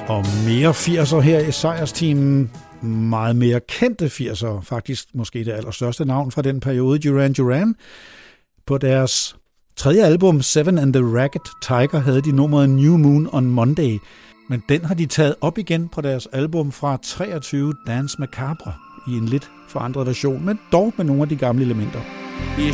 Og mere 80'er her i sejrsteamen. Meget mere kendte 80'er. Faktisk måske det allerstørste navn fra den periode, Duran Duran. På deres tredje album, Seven and the Ragged Tiger, havde de nummeret New Moon on Monday. Men den har de taget op igen på deres album fra 23, Dance Macabre, i en lidt forandret version, men dog med nogle af de gamle elementer.